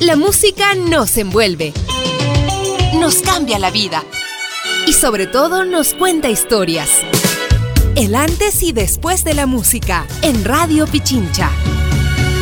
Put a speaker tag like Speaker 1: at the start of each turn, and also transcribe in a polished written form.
Speaker 1: La música nos envuelve, nos cambia la vida y sobre todo nos cuenta historias. El antes y después de la música en Radio Pichincha.